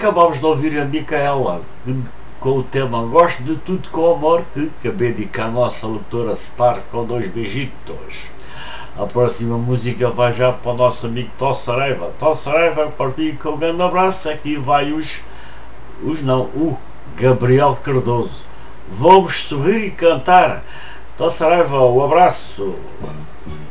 acabámos de ouvir a Micaela com o tema Gosto de Tudo com Amor, que dedica a nossa locutora Star com 2 beijitos. A próxima música vai já para o nosso amigo Tó Saraiva. Tó Saraiva, partir com um grande abraço. Aqui vai o Gabriel Cardoso. Vamos sorrir e cantar. Tó Saraiva, um abraço.